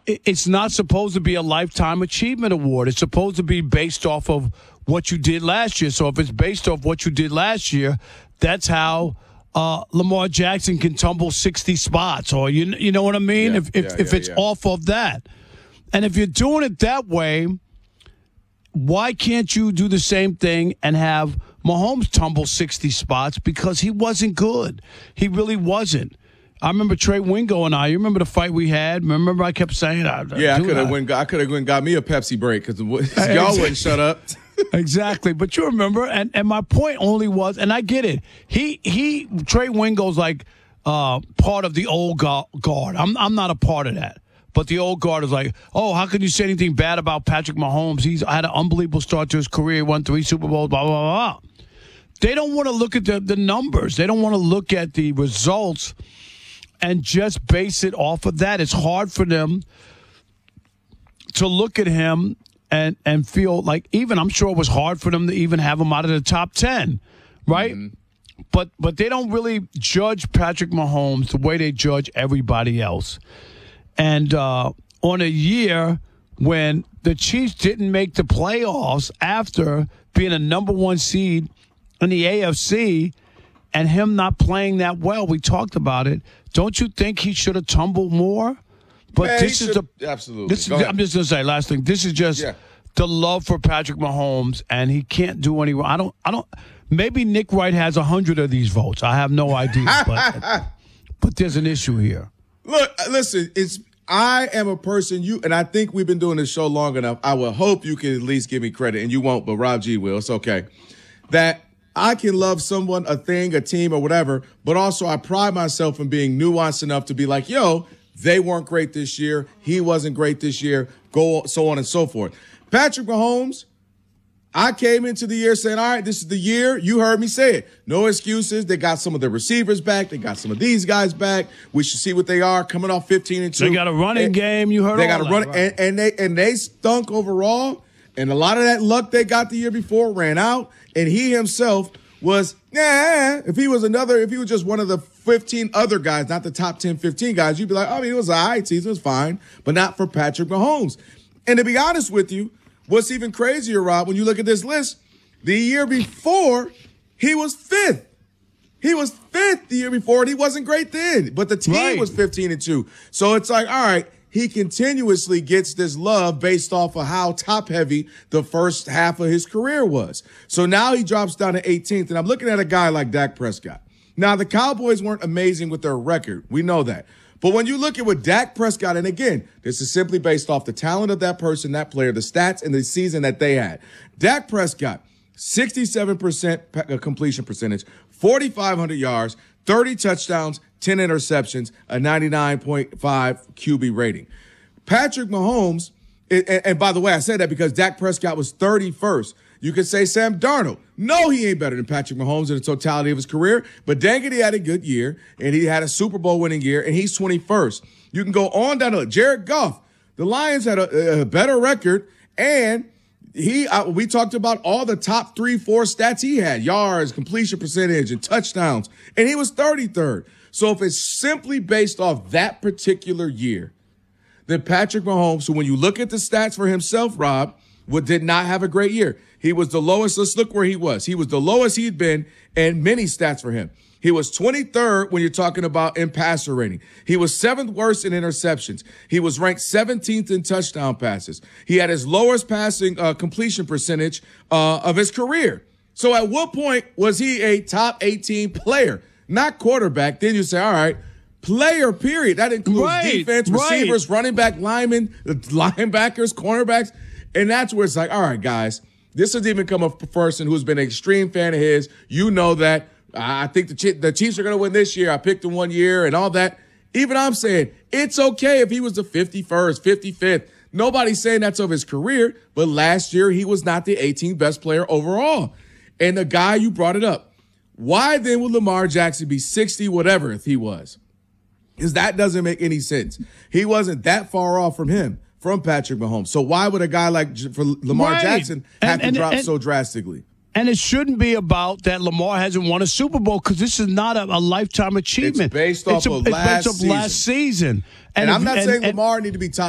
it's not supposed to be a lifetime achievement award. It's supposed to be based off of what you did last year. So if it's based off what you did last year, that's how Lamar Jackson can tumble 60 spots, or you know what I mean? If it's off of that. And if you're doing it that way, why can't you do the same thing and have Mahomes tumble 60 spots? Because he wasn't good. He really wasn't. I remember Trey Wingo and you remember the fight we had? Remember I kept saying, I could have went and got me a Pepsi break because y'all wouldn't shut up. Exactly. But you remember, and my point only was, and I get it, Trey Wingo's like part of the old guard. I'm not a part of that. But the old guard is like, oh, how can you say anything bad about Patrick Mahomes? He's had an unbelievable start to his career. He won 3 Super Bowls, blah, blah, blah. They don't want to look at the numbers. They don't want to look at the results and just base it off of that. It's hard for them to look at him and feel like, even I'm sure it was hard for them to even have him out of the top 10, right? Mm-hmm. But they don't really judge Patrick Mahomes the way they judge everybody else. And on a year when the Chiefs didn't make the playoffs after being a number 1 seed in the AFC and him not playing that well, we talked about it. Don't you think he should have tumbled more? But Man, this is absolutely. I'm just going to say last thing. This is just the love for Patrick Mahomes, and he can't do any. I don't. Maybe Nick Wright has 100 of these votes. I have no idea, but there's an issue here. Look, listen. I am a person, and I think we've been doing this show long enough. I will hope you can at least give me credit, and you won't, but Rob G will. It's okay. That I can love someone, a thing, a team, or whatever, but also I pride myself in being nuanced enough to be like, yo, they weren't great this year. He wasn't great this year. Go so on and so forth. Patrick Mahomes, I came into the year saying, all right, this is the year. You heard me say it. No excuses. They got some of the receivers back. They got some of these guys back. We should see what they are coming off 15-2. They got a running game. You heard they all got a running, right. and they stunk overall. And a lot of that luck they got the year before ran out. And he himself was, if he was just one of the 15 other guys, not the top 10, 15 guys, you'd be like, I mean, it was all right. Season was fine, but not for Patrick Mahomes. And to be honest with you, what's even crazier, Rob, when you look at this list, the year before, he was 5th. He was 5th the year before, and he wasn't great then. But the team was 15-2. So it's like, all right, he continuously gets this love based off of how top-heavy the first half of his career was. So now he drops down to 18th, and I'm looking at a guy like Dak Prescott. Now, the Cowboys weren't amazing with their record. We know that. But when you look at what Dak Prescott, and again, this is simply based off the talent of that person, that player, the stats, and the season that they had. Dak Prescott, 67% completion percentage, 4,500 yards, 30 touchdowns, 10 interceptions, a 99.5 QB rating. Patrick Mahomes, and by the way, I said that because Dak Prescott was 31st. You could say Sam Darnold. No, he ain't better than Patrick Mahomes in the totality of his career, but dang it, he had a good year, and he had a Super Bowl winning year, and he's 21st. You can go on down to Jared Goff. The Lions had a better record, and we talked about all the top 3-4 stats he had, yards, completion percentage, and touchdowns, and he was 33rd. So if it's simply based off that particular year, then Patrick Mahomes, so when you look at the stats for himself, Rob, did not have a great year. He was the lowest. Let's look where he was. He was the lowest he'd been, and many stats for him. He was 23rd when you're talking about in passer rating. He was 7th worst in interceptions. He was ranked 17th in touchdown passes. He had his lowest passing completion percentage of his career. So at what point was he a top 18 player? Not quarterback. Then you say, all right, player, period. That includes defense, receivers, running back, linemen, linebackers, cornerbacks. And that's where it's like, all right, guys, this has even come a person who's been an extreme fan of his. You know that. I think the Chiefs are going to win this year. I picked them one year and all that. Even I'm saying it's okay if he was the 51st, 55th. Nobody's saying that's of his career, but last year he was not the 18th best player overall. And the guy, you brought it up. Why then would Lamar Jackson be 60 whatever if he was? Because that doesn't make any sense. He wasn't that far off from him, from Patrick Mahomes. So why would a guy like for Lamar Jackson have to drop so drastically? And it shouldn't be about that Lamar hasn't won a Super Bowl because this is not a lifetime achievement. It's based off of last season. And I'm not saying Lamar need to be top